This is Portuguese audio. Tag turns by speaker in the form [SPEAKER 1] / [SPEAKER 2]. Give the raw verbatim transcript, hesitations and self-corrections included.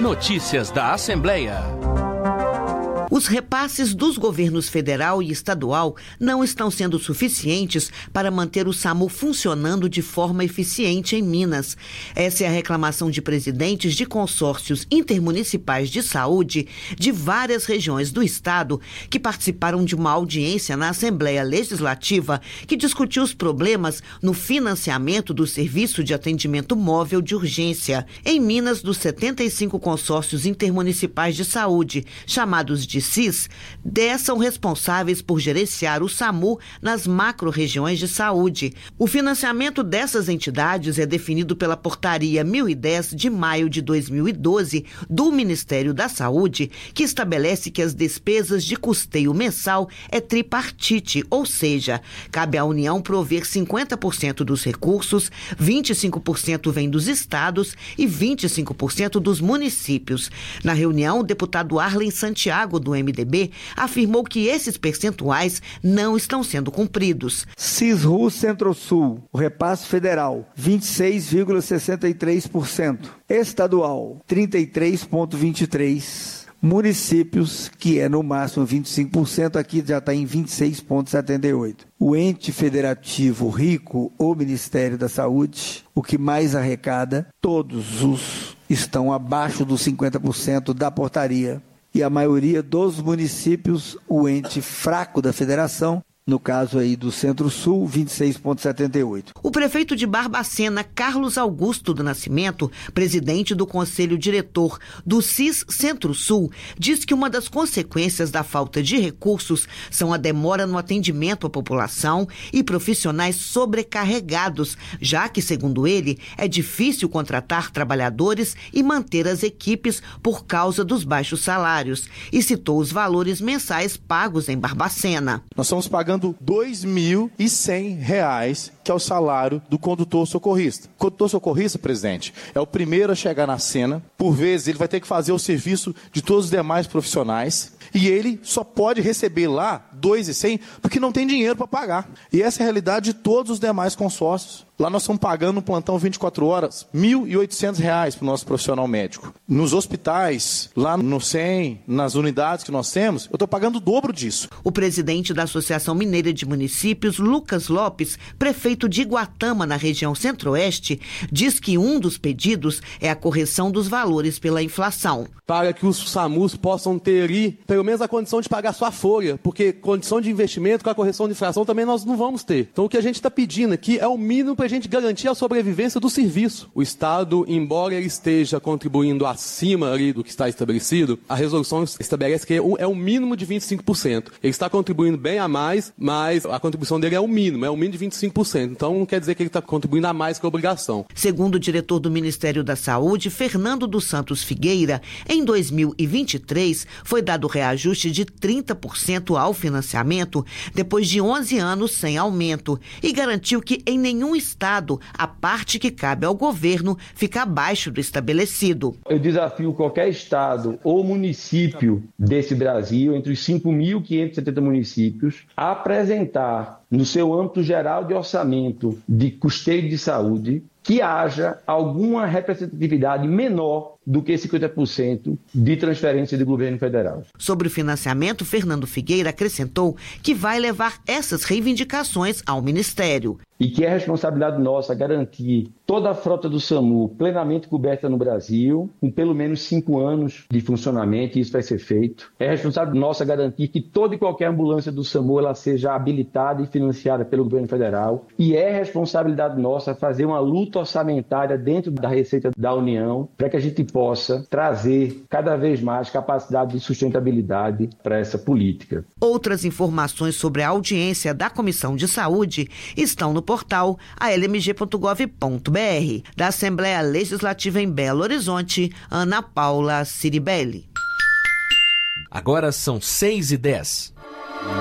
[SPEAKER 1] Notícias da Assembleia.
[SPEAKER 2] Os repasses dos governos federal e estadual não estão sendo suficientes para manter o SAMU funcionando de forma eficiente em Minas. Essa é a reclamação de presidentes de consórcios intermunicipais de saúde de várias regiões do estado que participaram de uma audiência na Assembleia Legislativa que discutiu os problemas no financiamento do Serviço de Atendimento Móvel de Urgência. Em Minas, dos setenta e cinco consórcios intermunicipais de saúde, chamados de C I S, dez são responsáveis por gerenciar o SAMU nas macro-regiões de saúde. O financiamento dessas entidades é definido pela Portaria mil e dez de maio de dois mil e doze do Ministério da Saúde, que estabelece que as despesas de custeio mensal é tripartite, ou seja, cabe à União prover cinquenta por cento dos recursos, vinte e cinco por cento vem dos estados e vinte e cinco por cento dos municípios. Na reunião, o deputado Arlen Santiago, do M D B, afirmou que esses percentuais não estão sendo cumpridos.
[SPEAKER 3] Cisru Centro-Sul, o repasse federal, vinte e seis vírgula sessenta e três por cento. Estadual, trinta e três vírgula vinte e três por cento. Municípios, que é no máximo vinte e cinco por cento, aqui já está em vinte e seis vírgula setenta e oito por cento. O ente federativo rico, o Ministério da Saúde, o que mais arrecada, todos os estão abaixo dos cinquenta por cento da portaria. E a maioria dos municípios, o ente fraco da federação, no caso aí do Centro-Sul, vinte e seis vírgula setenta e oito por cento.
[SPEAKER 2] O prefeito de Barbacena, Carlos Augusto do Nascimento, presidente do Conselho Diretor do C I S Centro-Sul, diz que uma das consequências da falta de recursos são a demora no atendimento à população e profissionais sobrecarregados, já que, segundo ele, é difícil contratar trabalhadores e manter as equipes por causa dos baixos salários, e citou os valores mensais pagos em Barbacena.
[SPEAKER 4] Nós estamos pagando dois mil e cem reais, que é o salário do condutor socorrista. O condutor socorrista, presidente, é o primeiro a chegar na cena. Por vezes, ele vai ter que fazer o serviço de todos os demais profissionais e ele só pode receber lá dois mil e cem porque não tem dinheiro para pagar. E essa é a realidade de todos os demais consórcios. Lá nós estamos pagando um plantão vinte e quatro horas, mil e oitocentos reais para o nosso profissional médico. Nos hospitais, lá no C E M, nas unidades que nós temos, eu estou pagando o dobro disso.
[SPEAKER 2] O presidente da Associação Mineira de Municípios, Lucas Lopes, prefeito de Iguatama, na região centro-oeste, diz que um dos pedidos é a correção dos valores pela inflação.
[SPEAKER 5] Para que os SAMUs possam ter aí, pelo menos a condição de pagar sua folha, porque condição de investimento com a correção de inflação também nós não vamos ter. Então o que a gente está pedindo aqui é o mínimo para a gente garantir a sobrevivência do serviço. O Estado, embora ele esteja contribuindo acima ali do que está estabelecido, a resolução estabelece que é o mínimo de vinte e cinco por cento. Ele está contribuindo bem a mais, mas a contribuição dele é o mínimo, é o mínimo de vinte e cinco por cento. Então não quer dizer que ele está contribuindo a mais que a obrigação.
[SPEAKER 2] Segundo o diretor do Ministério da Saúde, Fernando dos Santos Figueira, em dois mil e vinte e três foi dado reajuste de trinta por cento ao financiamento, depois de onze anos sem aumento, e garantiu que em nenhum estado a parte que cabe ao governo fica abaixo do estabelecido.
[SPEAKER 6] Eu desafio qualquer estado ou município desse Brasil, entre os cinco mil quinhentos e setenta municípios, a apresentar no seu âmbito geral de orçamento de custeio de saúde que haja alguma representatividade menor do que cinquenta por cento de transferência do governo federal.
[SPEAKER 2] Sobre o financiamento, Fernando Figueira acrescentou que vai levar essas reivindicações ao Ministério.
[SPEAKER 6] E que é responsabilidade nossa garantir toda a frota do SAMU plenamente coberta no Brasil, com pelo menos cinco anos de funcionamento, e isso vai ser feito. É responsabilidade nossa garantir que toda e qualquer ambulância do SAMU ela seja habilitada e financiada pelo governo federal. E é responsabilidade nossa fazer uma luta orçamentária dentro da Receita da União para que a gente possa trazer cada vez mais capacidade de sustentabilidade para essa política.
[SPEAKER 2] Outras informações sobre a audiência da Comissão de Saúde estão no portal a l m g ponto gov ponto b r. Da Assembleia Legislativa em Belo Horizonte, Ana Paula Ciribelli.
[SPEAKER 1] Agora são seis e dez.